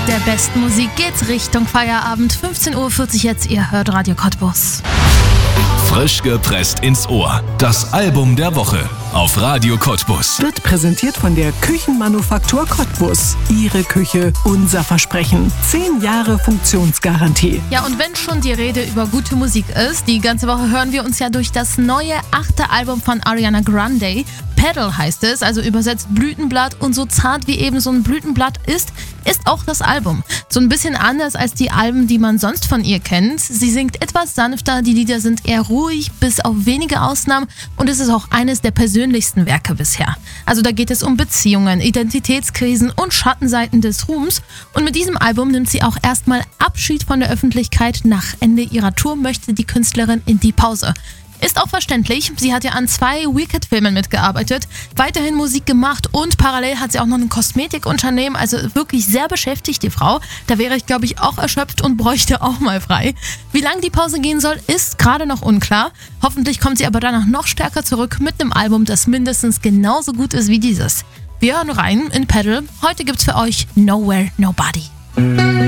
der besten Musik geht's Richtung Feierabend. 15:40 Uhr jetzt, ihr hört Radio Cottbus. Frisch gepresst ins Ohr. Das Album der Woche auf Radio Cottbus. Wird präsentiert von der Küchenmanufaktur Cottbus. Ihre Küche, unser Versprechen. 10 Jahre Funktionsgarantie. Ja, und wenn schon die Rede über gute Musik ist, die ganze Woche hören wir uns ja durch das neue 8. Album von Ariana Grande. Petal heißt es, also übersetzt Blütenblatt, und so zart wie eben so ein Blütenblatt ist auch das Album. So ein bisschen anders als die Alben, die man sonst von ihr kennt. Sie singt etwas sanfter, die Lieder sind eher ruhig, bis auf wenige Ausnahmen, und es ist auch eines der persönlichsten Werke bisher. Also da geht es um Beziehungen, Identitätskrisen und Schattenseiten des Ruhms, und mit diesem Album nimmt sie auch erstmal Abschied von der Öffentlichkeit. Nach Ende ihrer Tour möchte die Künstlerin in die Pause. Ist auch verständlich, sie hat ja an 2 Wicked-Filmen mitgearbeitet, weiterhin Musik gemacht und parallel hat sie auch noch ein Kosmetikunternehmen, also wirklich sehr beschäftigt, die Frau. Da wäre ich, glaube ich, auch erschöpft und bräuchte auch mal frei. Wie lange die Pause gehen soll, ist gerade noch unklar. Hoffentlich kommt sie aber danach noch stärker zurück mit einem Album, das mindestens genauso gut ist wie dieses. Wir hören rein in Petal. Heute gibt's für euch Nowhere Nobody.